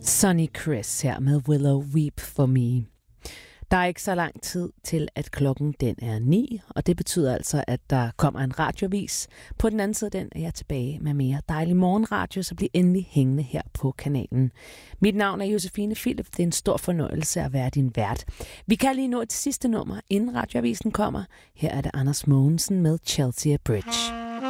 Sonny Chris her med Willow Weep for Me. Der er ikke så lang tid til, at klokken den er 9, og det betyder altså, at der kommer en radiovis. På den anden side den er jeg tilbage med mere dejlig morgenradio, så bliv endelig hængende her på kanalen. Mit navn er Josefine Philip. Det er en stor fornøjelse at være din vært. Vi kan lige nå et sidste nummer, inden radioavisen kommer. Her er det Anders Mogensen med Chelsea Bridge.